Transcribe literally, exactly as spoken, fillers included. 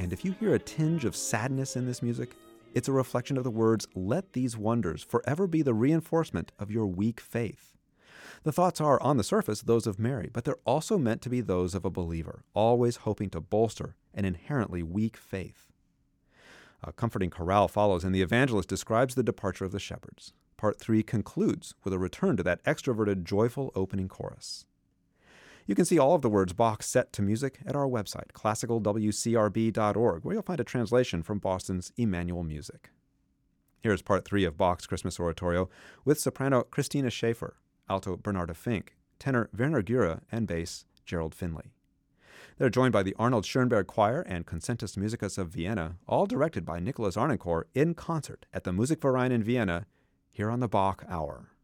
And if you hear a tinge of sadness in this music, it's a reflection of the words, "Let these wonders forever be the reinforcement of your weak faith." The thoughts are, on the surface, those of Mary, but they're also meant to be those of a believer, always hoping to bolster an inherently weak faith. A comforting chorale follows, and the evangelist describes the departure of the shepherds. Part three concludes with a return to that extroverted, joyful opening chorus. You can see all of the words Bach set to music at our website, classical w c r b dot org, where you'll find a translation from Boston's Emmanuel Music. Here's part three of Bach's Christmas Oratorio with soprano Christina Schaefer, alto Bernarda Fink, tenor Werner Gura, and bass Gerald Finley. They're joined by the Arnold Schoenberg Choir and Concentus Musicus of Vienna, all directed by Nicholas Arnoncourt in concert at the Musikverein in Vienna, here on the Bach Hour.